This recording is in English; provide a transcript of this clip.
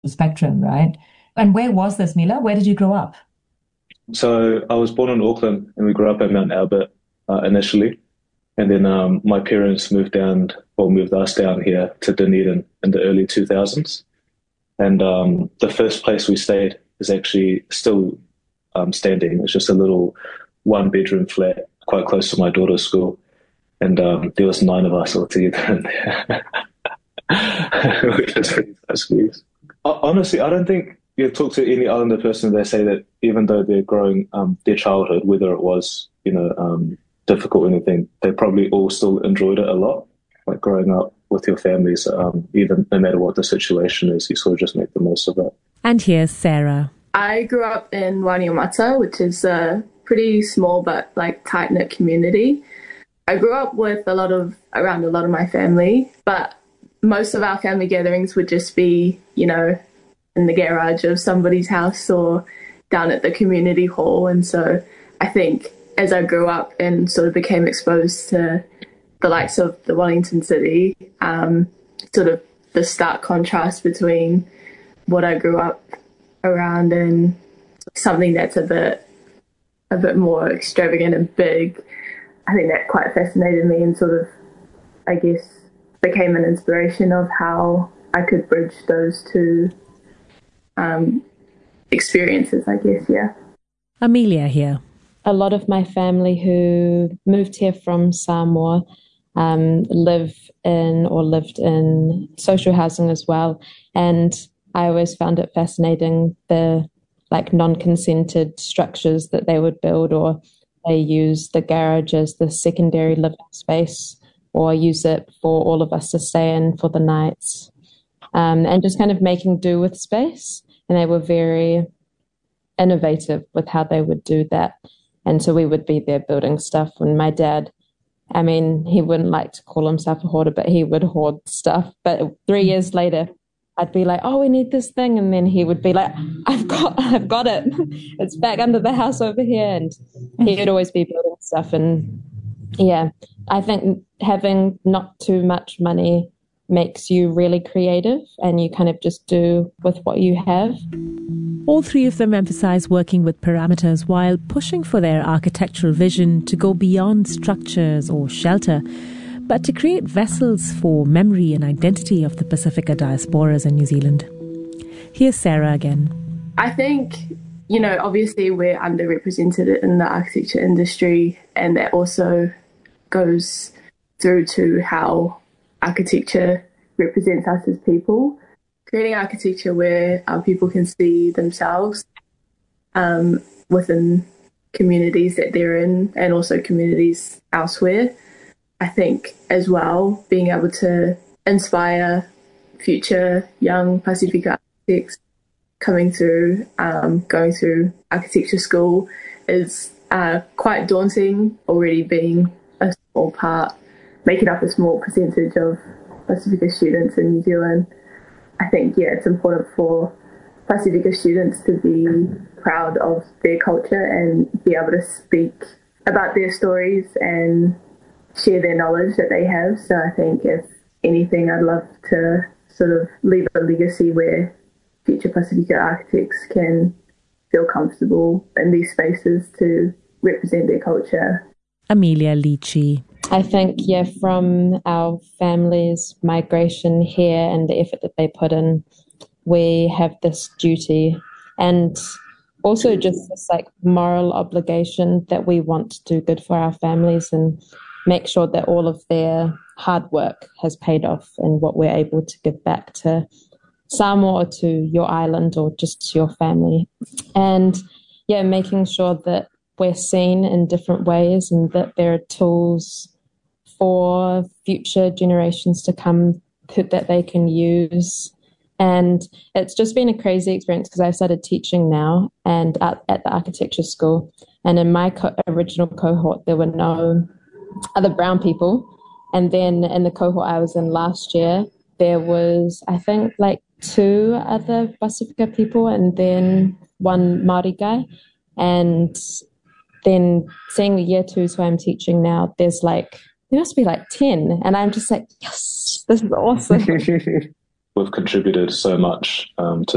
spectrum, right? And where was this, Mila? Where did you grow up? So I was born in Auckland and we grew up at Mount Albert initially. And then my parents moved us down here to Dunedin in the early 2000s. And the first place we stayed is actually still standing. It's just a little one bedroom flat quite close to my daughter's school. And there was nine of us all together in there, which is pretty nice. Honestly, I don't think you talk to any Islander person, they say that even though they're growing their childhood, whether it was, difficult or anything, they probably all still enjoyed it a lot. Like growing up with your families, even no matter what the situation is, you sort of just make the most of it. And here's Sarah. I grew up in Wainuiomata, which is a pretty small but like tight-knit community. I grew up with around a lot of my family, but most of our family gatherings would just be, in the garage of somebody's house or down at the community hall. And so I think as I grew up and sort of became exposed to the likes of the Wellington City, sort of the stark contrast between what I grew up around and something that's a bit more extravagant and big, I think that quite fascinated me and sort of, I guess, became an inspiration of how I could bridge those two experiences, I guess, yeah. Amelia here. A lot of my family who moved here from Samoa lived in social housing as well. And I always found it fascinating, the non-consented structures that they would build, or they use the garage as the secondary living space or use it for all of us to stay in for the nights, and just kind of making do with space. And they were very innovative with how they would do that. And so we would be there building stuff. And my dad, he wouldn't like to call himself a hoarder, but he would hoard stuff. But 3 years later, I'd be like, oh, we need this thing. And then he would be like, I've got it. It's back under the house over here. And he would always be building stuff. And yeah, I think having not too much money makes you really creative, and you kind of just do with what you have. All three of them emphasize working with parameters while pushing for their architectural vision to go beyond structures or shelter, but to create vessels for memory and identity of the Pacifica diasporas in New Zealand. Here's Sarah again. I think, obviously we're underrepresented in the architecture industry, and that also goes through to how architecture represents us as people. Creating architecture where our people can see themselves within communities that they're in and also communities elsewhere. I think as well, being able to inspire future young Pacifica architects coming through, going through architecture school is quite daunting, already being a small part, making up a small percentage of Pacifica students in New Zealand. I think, it's important for Pacifica students to be proud of their culture and be able to speak about their stories and share their knowledge that they have. So I think if anything, I'd love to sort of leave a legacy where future Pacifica architects can feel comfortable in these spaces to represent their culture. Amelia Lichi. I think, from our family's migration here and the effort that they put in, we have this duty and also just this moral obligation that we want to do good for our families and make sure that all of their hard work has paid off and what we're able to give back to Samoa or to your island or just to your family. And making sure that we're seen in different ways and that there are tools for future generations to come that they can use. And it's just been a crazy experience because I've started teaching now and at the architecture school. And in my original cohort, there were no other brown people. And then in the cohort I was in last year, there was, I think, 2 other Pacifica people and then one Māori guy. And then seeing the year 2s who I'm teaching now, there must be 10. And I'm just yes, this is awesome. We've contributed so much to